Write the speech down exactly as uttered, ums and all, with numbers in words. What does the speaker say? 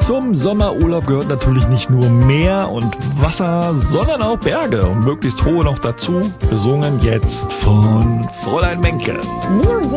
Zum Sommerurlaub gehört natürlich nicht nur Meer und Wasser, sondern auch Berge und möglichst hohe noch dazu. Besungen jetzt von Fräulein Menke. Music.